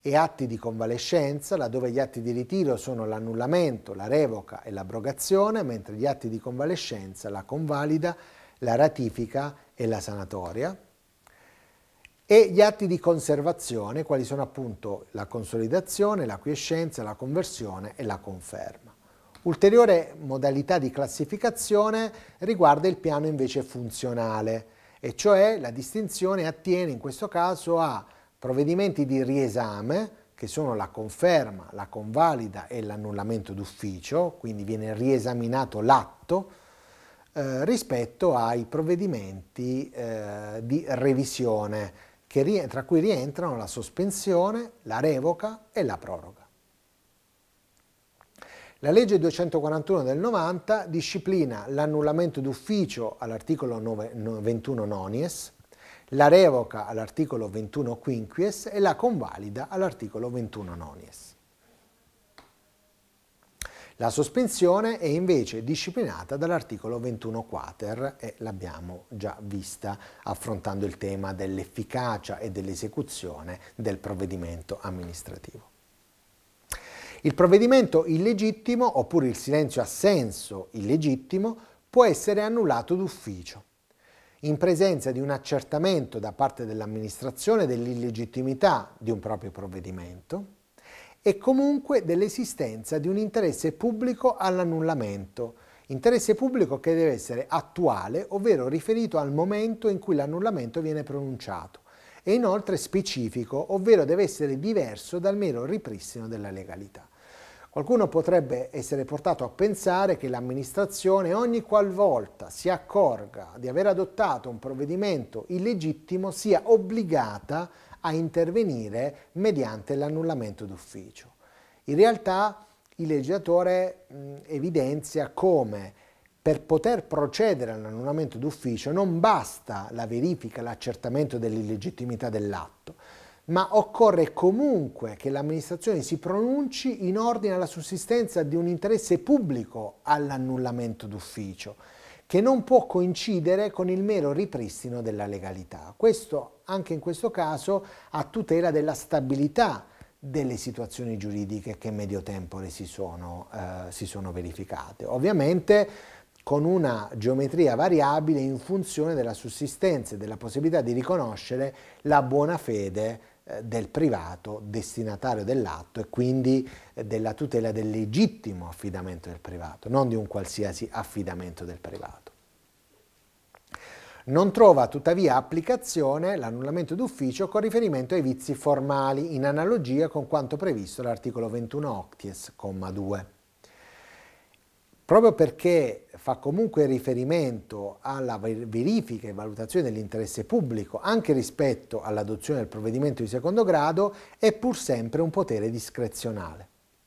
e atti di convalescenza, laddove gli atti di ritiro sono l'annullamento, la revoca e l'abrogazione, mentre gli atti di convalescenza la convalida, la ratifica e la sanatoria. E gli atti di conservazione, quali sono appunto la consolidazione, la quiescenza, la conversione e la conferma. Ulteriore modalità di classificazione riguarda il piano invece funzionale, e cioè la distinzione attiene in questo caso a provvedimenti di riesame, che sono la conferma, la convalida e l'annullamento d'ufficio, quindi viene riesaminato l'atto, rispetto ai provvedimenti di revisione, tra cui rientrano la sospensione, la revoca e la proroga. La legge 241 del 90 disciplina l'annullamento d'ufficio all'articolo 21 nonies, la revoca all'articolo 21 quinquies e la convalida all'articolo 21 nonies. La sospensione è invece disciplinata dall'articolo 21 quater e l'abbiamo già vista affrontando il tema dell'efficacia e dell'esecuzione del provvedimento amministrativo. Il provvedimento illegittimo oppure il silenzio assenso illegittimo può essere annullato d'ufficio in presenza di un accertamento da parte dell'amministrazione dell'illegittimità di un proprio provvedimento e comunque dell'esistenza di un interesse pubblico all'annullamento, interesse pubblico che deve essere attuale, ovvero riferito al momento in cui l'annullamento viene pronunciato, e inoltre specifico, ovvero deve essere diverso dal mero ripristino della legalità. Qualcuno potrebbe essere portato a pensare che l'amministrazione ogni qualvolta si accorga di aver adottato un provvedimento illegittimo sia obbligata a intervenire mediante l'annullamento d'ufficio. In realtà il legislatore evidenzia come per poter procedere all'annullamento d'ufficio non basta la verifica, l'accertamento dell'illegittimità dell'atto, ma occorre comunque che l'amministrazione si pronunci in ordine alla sussistenza di un interesse pubblico all'annullamento d'ufficio, che non può coincidere con il mero ripristino della legalità. Questo, anche in questo caso, a tutela della stabilità delle situazioni giuridiche che in medio tempore si sono verificate. Ovviamente con una geometria variabile in funzione della sussistenza e della possibilità di riconoscere la buona fede del privato destinatario dell'atto e quindi della tutela del legittimo affidamento del privato, non di un qualsiasi affidamento del privato. Non trova tuttavia applicazione l'annullamento d'ufficio con riferimento ai vizi formali, in analogia con quanto previsto dall'articolo 21 octies, comma 2. Proprio perché fa comunque riferimento alla verifica e valutazione dell'interesse pubblico anche rispetto all'adozione del provvedimento di secondo grado, è pur sempre un potere discrezionale.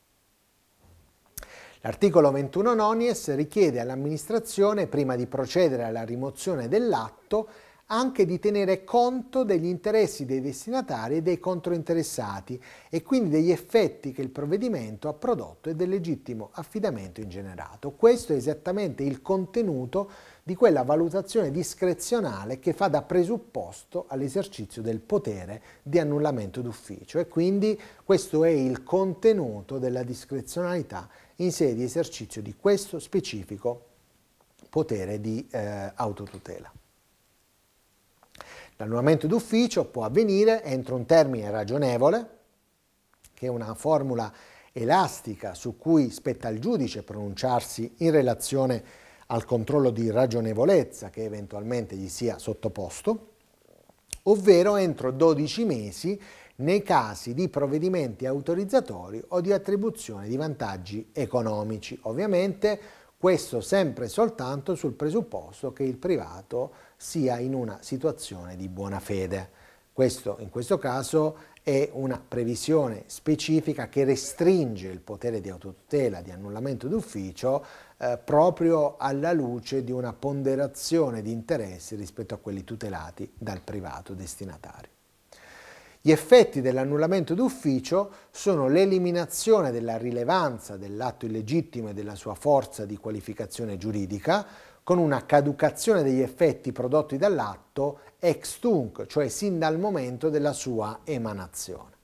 L'articolo 21 nonies richiede all'amministrazione, prima di procedere alla rimozione dell'atto, anche di tenere conto degli interessi dei destinatari e dei controinteressati e quindi degli effetti che il provvedimento ha prodotto e del legittimo affidamento ingenerato. Questo è esattamente il contenuto di quella valutazione discrezionale che fa da presupposto all'esercizio del potere di annullamento d'ufficio e quindi questo è il contenuto della discrezionalità in sede di esercizio di questo specifico potere di autotutela. L'annullamento d'ufficio può avvenire entro un termine ragionevole, che è una formula elastica su cui spetta al giudice pronunciarsi in relazione al controllo di ragionevolezza che eventualmente gli sia sottoposto, ovvero entro 12 mesi nei casi di provvedimenti autorizzatori o di attribuzione di vantaggi economici. Ovviamente questo sempre e soltanto sul presupposto che il privato sia in una situazione di buona fede. Questo, in questo caso, è una previsione specifica che restringe il potere di autotutela, di annullamento d'ufficio, proprio alla luce di una ponderazione di interessi rispetto a quelli tutelati dal privato destinatario. Gli effetti dell'annullamento d'ufficio sono l'eliminazione della rilevanza dell'atto illegittimo e della sua forza di qualificazione giuridica, con una caducazione degli effetti prodotti dall'atto ex tunc, cioè sin dal momento della sua emanazione.